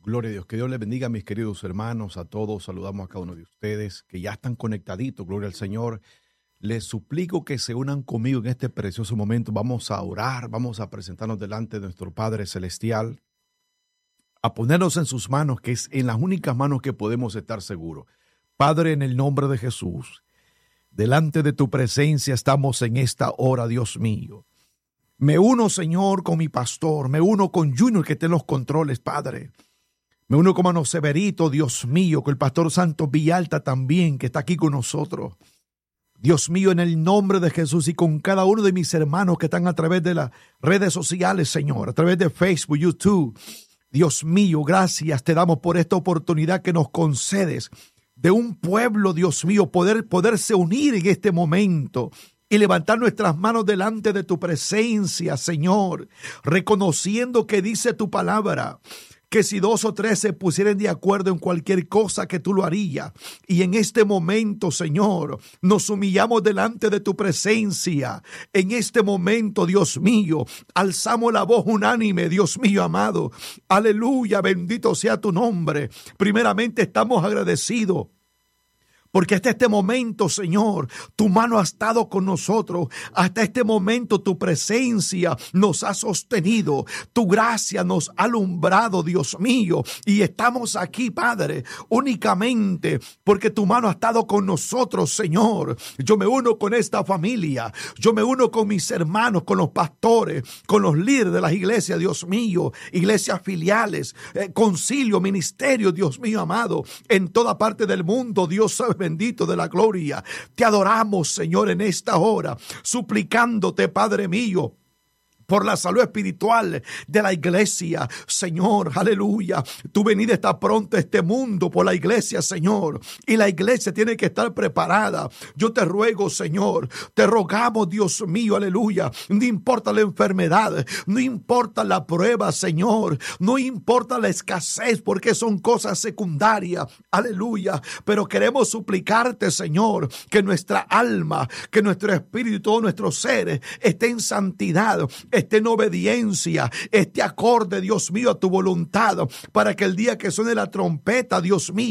Gloria a Dios. Que Dios les bendiga, mis queridos hermanos, a todos. Saludamos a cada uno de ustedes que ya están conectaditos. Gloria al Señor. Les suplico que se unan conmigo en este precioso momento. Vamos a orar, vamos a presentarnos delante de nuestro Padre Celestial, a ponernos en sus manos, que es en las únicas manos que podemos estar seguros. Padre, en el nombre de Jesús, delante de tu presencia estamos en esta hora, Dios mío. Me uno, Señor, con mi pastor, me uno con Junior, que esté en los controles, Padre. Me uno con Mano Severito, Dios mío, con el pastor Santos Villalta también, que está aquí con nosotros. Dios mío, en el nombre de Jesús, y con cada uno de mis hermanos que están a través de las redes sociales, Señor, a través de Facebook, YouTube. Dios mío, gracias te damos por esta oportunidad que nos concedes de un pueblo, Dios mío, poderse unir en este momento y levantar nuestras manos delante de tu presencia, Señor, reconociendo que dice tu palabra, que si 2 o 3 se pusieran de acuerdo en cualquier cosa, que tú lo harías. Y en este momento, Señor, nos humillamos delante de tu presencia. En este momento, Dios mío, alzamos la voz unánime, Dios mío amado. Aleluya, bendito sea tu nombre. Primeramente estamos agradecidos, porque hasta este momento, Señor, tu mano ha estado con nosotros. Hasta este momento tu presencia nos ha sostenido. Tu gracia nos ha alumbrado, Dios mío. Y estamos aquí, Padre, únicamente porque tu mano ha estado con nosotros, Señor. Yo me uno con esta familia. Yo me uno con mis hermanos, con los pastores, con los líderes de las iglesias, Dios mío. Iglesias filiales, concilio, ministerio, Dios mío amado. En toda parte del mundo, Dios bendito de la gloria. Te adoramos, Señor, en esta hora, suplicándote, Padre mío, por la salud espiritual de la iglesia, Señor, aleluya. Tu venida está pronto a este mundo por la iglesia, Señor, y la iglesia tiene que estar preparada. Yo te ruego, Señor, te rogamos, Dios mío, aleluya. No importa la enfermedad, no importa la prueba, Señor, no importa la escasez, porque son cosas secundarias, aleluya. Pero queremos suplicarte, Señor, que nuestra alma, que nuestro espíritu y todo nuestro ser esté en santidad, esté en obediencia, esté acorde, Dios mío, a tu voluntad, para que el día que suene la trompeta, Dios mío,